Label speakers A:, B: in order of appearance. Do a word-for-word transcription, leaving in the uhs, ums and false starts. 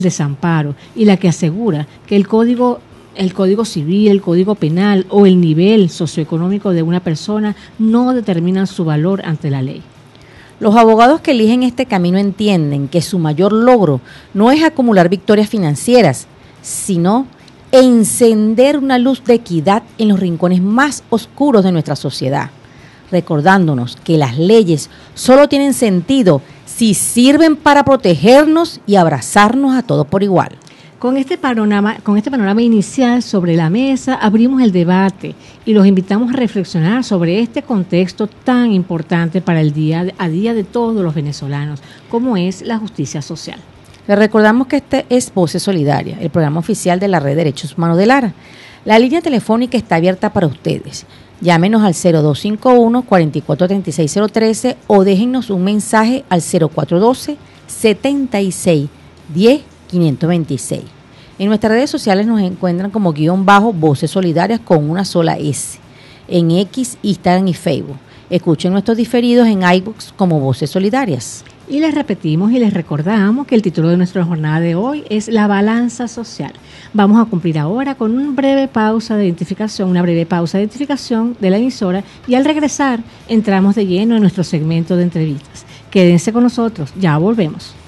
A: desamparo y la que asegura que el código el código civil, el código penal o el nivel socioeconómico de una persona no determinan su valor ante la ley.
B: Los abogados que eligen este camino entienden que su mayor logro no es acumular victorias financieras, sino encender una luz de equidad en los rincones más oscuros de nuestra sociedad, recordándonos que las leyes solo tienen sentido si sirven para protegernos y abrazarnos a todos por igual.
A: Con este panorama, con este panorama inicial sobre la mesa, abrimos el debate y los invitamos a reflexionar sobre este contexto tan importante para el día a día de todos los venezolanos, como es la justicia social.
B: Les recordamos que este es Voces Solidarias, el programa oficial de la Red de Derechos Humanos de Lara. La línea telefónica está abierta para ustedes. Llámenos al cero dos cinco uno, cuatro cuatro tres seis cero uno tres o déjennos un mensaje al cero cuatro uno dos, setenta y seis, diez, quinientos veintiséis. En nuestras redes sociales nos encuentran como guión bajo Voces Solidarias con una sola S, en X, Instagram y Facebook. Escuchen nuestros diferidos en iVoox como Voces Solidarias.
A: Y les repetimos y les recordamos que el título de nuestra jornada de hoy es La Balanza Social. Vamos a cumplir ahora con una breve pausa de identificación, una breve pausa de identificación de la emisora y al regresar entramos de lleno en nuestro segmento de entrevistas. Quédense con nosotros, ya volvemos.